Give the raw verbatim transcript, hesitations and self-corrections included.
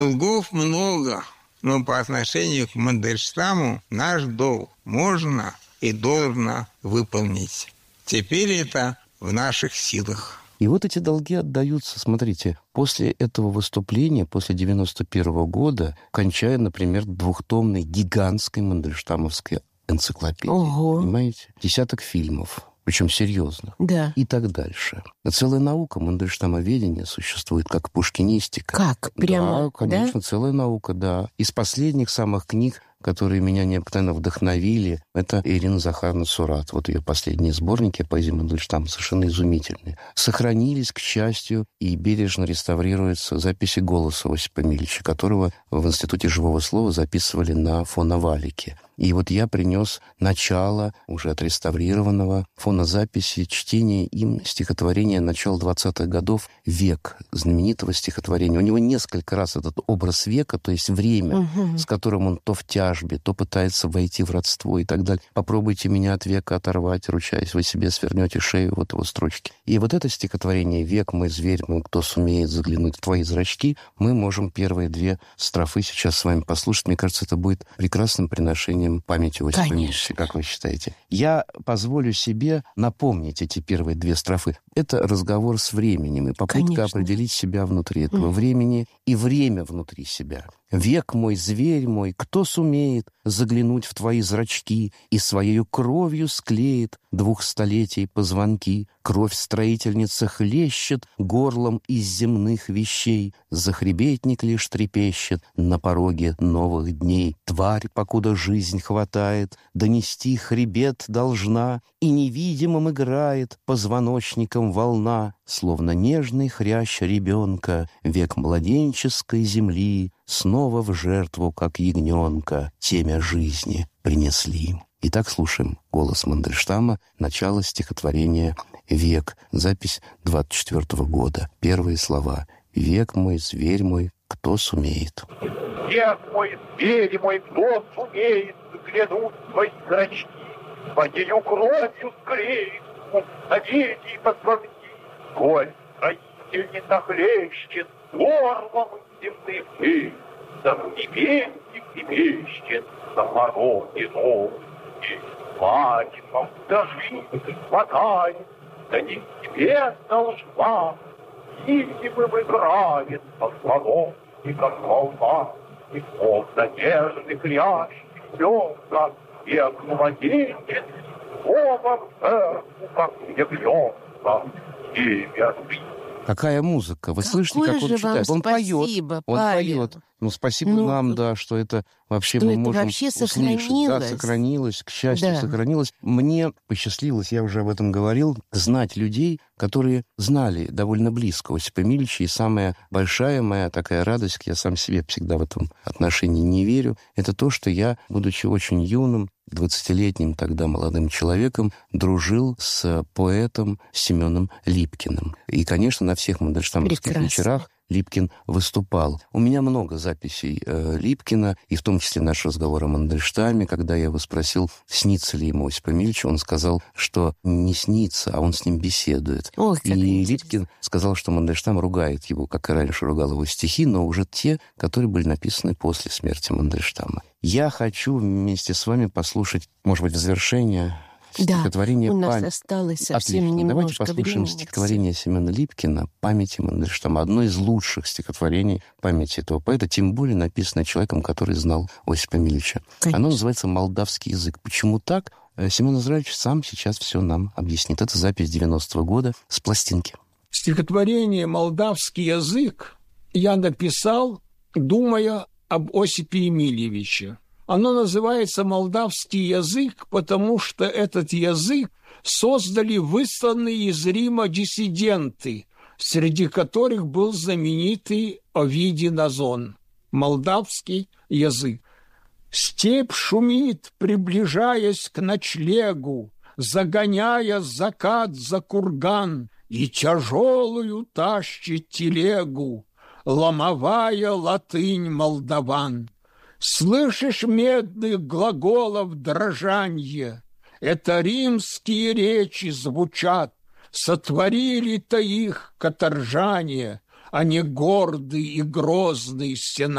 Долгов много, но по отношению к Мандельштаму наш долг можно и должно выполнить. Теперь это в наших силах. И вот эти долги отдаются, смотрите, после этого выступления, после девяносто первого года, кончая, например, двухтомной гигантской мандельштамовской энциклопедией. Ого. Понимаете? Десяток фильмов, причем серьезных. Да. И так дальше. Целая наука мандельштамоведения существует, как пушкинистика. Как? Прямо? Да, конечно, да? Целая наука, да. Из последних самых книг, которые меня необыкновенно вдохновили, это Ирина Захаровна Сурат. Вот ее последние сборники поэзии Мандельштама совершенно изумительные. Сохранились, к счастью, и бережно реставрируются записи голоса Осипа Мильича, которого в Институте живого слова записывали на фоновалике. И вот я принес начало уже отреставрированного фонозаписи чтения им стихотворения начала двадцатых годов «Век», знаменитого стихотворения. У него несколько раз этот образ века, то есть время, угу. с которым он то в тяжбе, то пытается войти в родство и так далее. «Попробуйте меня от века оторвать, ручаясь, вы себе свернете шею», вот его строчки. И вот это стихотворение «Век, мой зверь, мой, кто сумеет заглянуть в твои зрачки», мы можем первые две строфы сейчас с вами послушать. Мне кажется, это будет прекрасным приношением памяти Осипа Мильича, как вы считаете? Я позволю себе напомнить эти первые две строфы. Это разговор с временем и попытка Конечно. определить себя внутри этого mm. времени и время внутри себя. «Век мой, зверь мой, кто сумеет заглянуть в твои зрачки и своею кровью склеит двух столетий позвонки? Кровь строительница хлещет горлом из земных вещей, захребетник лишь трепещет на пороге новых дней. Тварь, покуда жизнь хватает, донести хребет должна, и невидимым играет позвоночником волна, словно нежный хрящ ребенка, век младенческой земли, снова в жертву, как ягненка, темя жизни принесли». Итак, слушаем голос Мандельштама, начало стихотворения «Век», запись двадцать четвёртого года. Первые слова: «Век мой, зверь мой, кто сумеет». Век мой, зверь мой, кто сумеет заглянуть в твои зрачки, своею кровью склеит столетий позвонки. Голь строительница хлещет горлом земных дней, захребетник трепещет на пороге новых дней. Платьем дождь хватает, да не тебе должна, видимым играет позвоночником волна, и словно нежный хрящ ребенка, век младенец, словом жертву, как ягненка, темя жизни. Какая музыка! Вы Какое слышите, как он читает? Он спасибо, поет. Он Павел. поет. Ну, спасибо ну, вам, да, что это вообще что мы это можем вообще услышать. сохранилось. Да, сохранилось, к счастью, да. сохранилось. Мне посчастливилось, я уже об этом говорил, знать людей, которые знали довольно близко Осипа Мильича. И самая большая моя такая радость, я сам себе всегда в этом отношении не верю, это то, что я, будучи очень юным, двадцатилетним тогда молодым человеком, дружил с поэтом Семеном Липкиным. И, конечно, на всех мандельштамовских Прекрасно. вечерах Липкин выступал. У меня много записей э, Липкина, и в том числе наш разговор о Мандельштаме. Когда я его спросил, снится ли ему Осип Мильич, он сказал, что не снится, а он с ним беседует. Ох, и Липкин сказал, что Мандельштам ругает его, как и раньше ругал его стихи, но уже те, которые были написаны после смерти Мандельштама. Я хочу вместе с вами послушать, может быть, в завершение стихотворение да, у нас пам... осталось совсем Отлично. немножко Давайте послушаем времени. стихотворение Семена Липкина «Памяти Мандельштама». Одно из лучших стихотворений памяти этого поэта, тем более написанное человеком, который знал Осипа Мильича. Конечно. Оно называется «Молдавский язык». Почему так? Семен Израилевич сам сейчас все нам объяснит. Это запись девяностого года с пластинки. Стихотворение «Молдавский язык» я написал, думая об Осипе Емельевиче. Оно называется «Молдавский язык», потому что этот язык создали высланные из Рима диссиденты, среди которых был знаменитый Овидий Назон. Молдавский язык. Степь шумит, приближаясь к ночлегу, загоняя закат за курган, и тяжелую тащит телегу ломовая латынь молдаван. Слышишь медных глаголов дрожанье? Это римские речи звучат, сотворили-то их каторжане, а не гордый и грозный сенатор.